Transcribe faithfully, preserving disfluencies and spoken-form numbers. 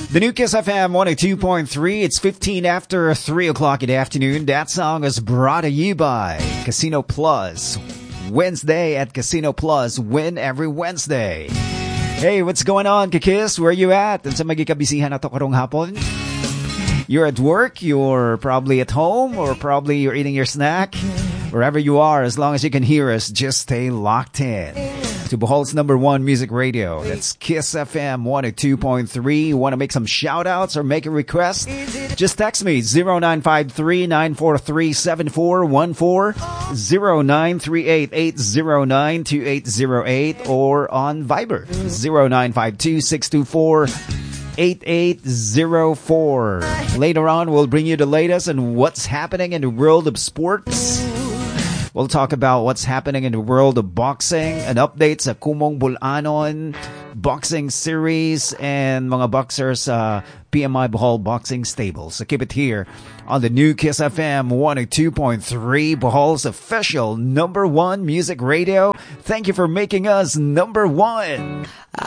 The new Kiss F M one oh two point three. It's fifteen after three o'clock in the afternoon. That song is brought to you by Casino Plus. Wednesday at Casino Plus. Win every Wednesday. Hey, what's going on, Kikiss? Where you at? Sa magikabisihan na to karong hapon? You're at work, you're probably at home, or probably you're eating your snack. Wherever you are, as long as you can hear us, just stay locked in to Bohol's number one music radio. That's Kiss F M one oh two point three. You want to make some shout-outs or make a request? Just text me zero nine five three, nine four three, seven four one four, zero nine three eight, eight zero nine, two eight zero eight, or on Viber zero nine five two, six two four, eight eight zero four. Later on, we'll bring you the latest on what's happening in the world of sports. We'll talk about what's happening in the world of boxing, an update sa Kumong Bulanon boxing series, and mga boxers sa uh, P M I Bohol Boxing Stable. So keep it here on the new Kiss F M one oh two point three, Bohol's official number one music radio. Thank you for making us number one.